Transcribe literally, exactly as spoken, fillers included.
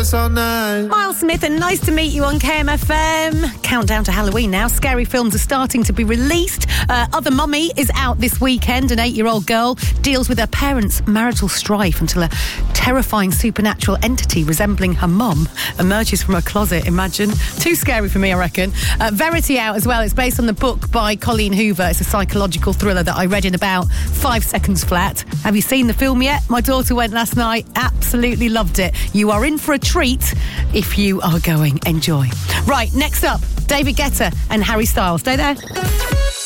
this all night. Miles Smith, and nice to meet you on K M F M. Countdown to Halloween now. Scary films are starting to be released. Uh, Other Mummy is out this weekend. An eight-year-old girl deals with her parents' marital strife until a terrifying supernatural entity resembling her mum emerges from her closet. Imagine. Too scary for me, I reckon. Uh, Verity out as well. It's based on the book by Colleen Hoover. It's a psychological thriller that I read in about five seconds flat. Have you seen the film yet? My daughter went last night. Absolutely loved it. You are in for a treat if you are going. Enjoy. Right, next up, David Guetta and Harry Styles. Stay there.